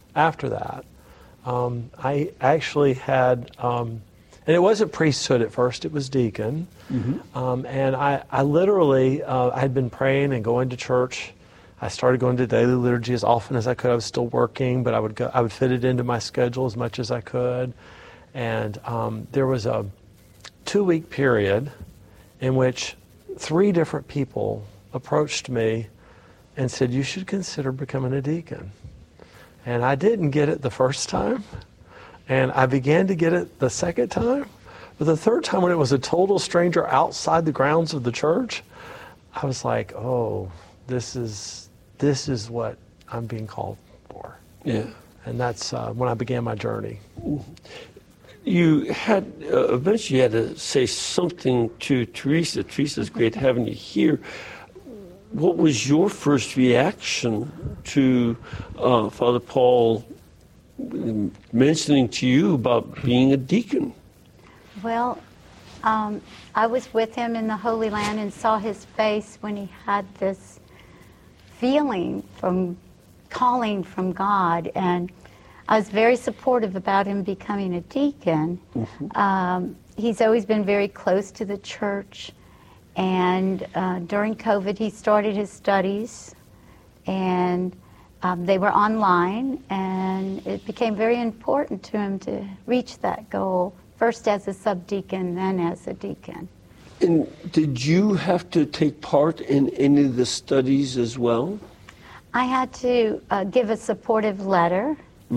after that. I actually had, and it wasn't priesthood at first, it was deacon. And I literally, I had been praying and going to church. I started going to daily liturgy as often as I could. I was still working, but I would fit it into my schedule as much as I could. And there was a 2-week period in which 3 different people approached me and said, you should consider becoming a deacon. And I didn't get it the first time, and I began to get it the second time. But the third time, when it was a total stranger outside the grounds of the church, I was like, oh, this is what I'm being called for. Yeah. And that's when I began my journey. You had, eventually you had to say something to Teresa. Teresa's great having you here. What was your first reaction to Father Paul mentioning to you about being a deacon? Well, I was with him in the Holy Land and saw his face when he had this feeling from calling from God, and I was very supportive about him becoming a deacon. He's always been very close to the church, and during COVID he started his studies, and they were online, and it became very important to him to reach that goal, first as a subdeacon, then as a deacon. And did you have to take part in any of the studies as well? I had to give a supportive letter.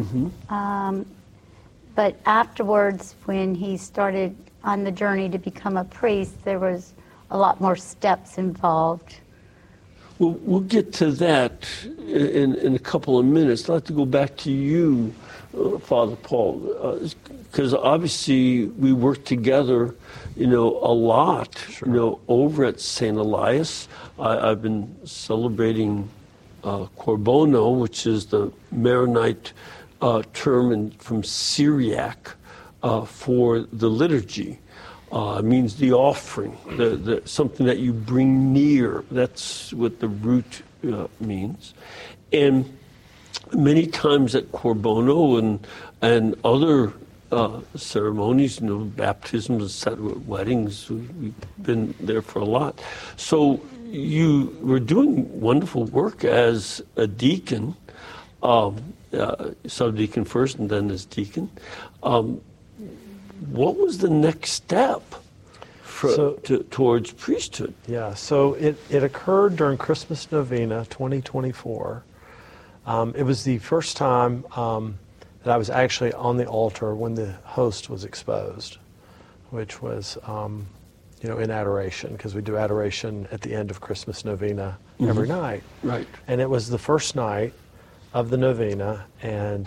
But afterwards, when he started on the journey to become a priest, there was a lot more steps involved. Well, we'll get to that in a couple of minutes. I'd like to go back to you, Father Paul, because obviously we work together, a lot, over at St. Elias. I've been celebrating Cor Bono, which is the Maronite term from Syriac for the liturgy. It means the offering, something that you bring near. That's what the root means. And many times at Cor Bono and other ceremonies, baptisms, weddings, we've been there for a lot. So you were doing wonderful work as a deacon, subdeacon first and then as deacon. What was the next step towards priesthood? Yeah, so it occurred during Christmas Novena 2024. It was the first time that I was actually on the altar when the host was exposed, which was, in adoration, because we do adoration at the end of Christmas Novena every night. Right. And it was the first night of the novena, and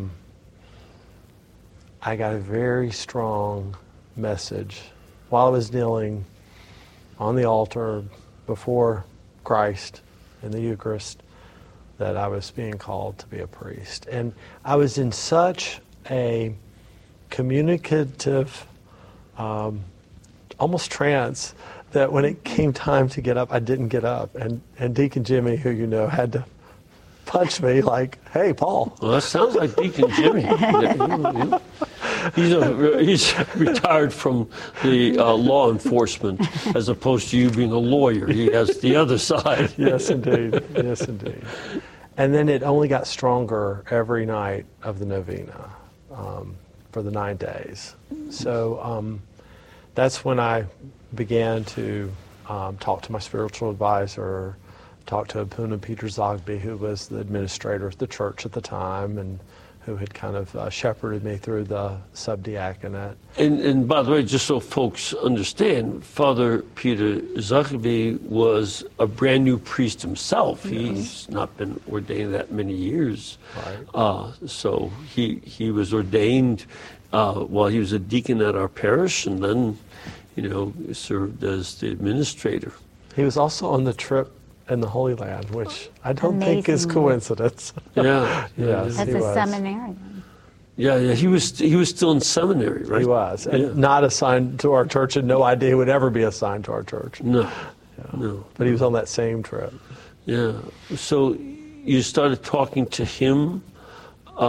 I got a very strong message while I was kneeling on the altar before Christ in the Eucharist that I was being called to be a priest. And I was in such a communicative, almost trance, that when it came time to get up, I didn't get up. And Deacon Jimmy, who you know, had to punch me like, hey, Paul. Well, that sounds like Deacon Jimmy. He's retired from the law enforcement as opposed to you being a lawyer. He has the other side. Yes, indeed. Yes, indeed. And then it only got stronger every night of the novena for the 9 days. So that's when I began to talk to my spiritual advisor, talk to Abuna Peter Zogby, who was the administrator of the church at the time and who had kind of shepherded me through the subdiaconate. And by the way, just so folks understand, Father Peter Zogby was a brand new priest himself. Yes. He's not been ordained that many years. Right. So he was ordained while he was a deacon at our parish, and then, served as the administrator. He was also on the trip in the Holy Land, which I don't think is coincidence. Yeah. Yes, as a seminarian. Yeah, he was still in seminary, right? He was, and not assigned to our church, and no idea he would ever be assigned to our church. No. But he was on that same trip. Yeah. So you started talking to him